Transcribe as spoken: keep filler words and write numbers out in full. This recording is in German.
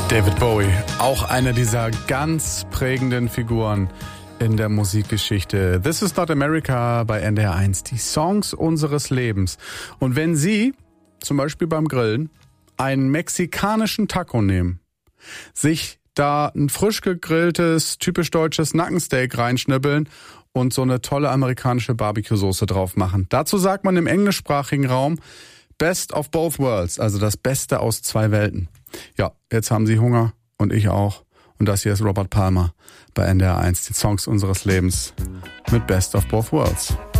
David Bowie, auch eine dieser ganz prägenden Figuren in der Musikgeschichte. This is not America bei N D R eins, die Songs unseres Lebens. Und wenn Sie zum Beispiel beim Grillen einen mexikanischen Taco nehmen, sich da ein frisch gegrilltes, typisch deutsches Nackensteak reinschnibbeln und so eine tolle amerikanische Barbecue-Soße drauf machen. Dazu sagt man im englischsprachigen Raum Best of both worlds, also das Beste aus zwei Welten. Ja, jetzt haben Sie Hunger und ich auch. Und das hier ist Robert Palmer bei N D R eins, die Songs unseres Lebens mit Best of both worlds.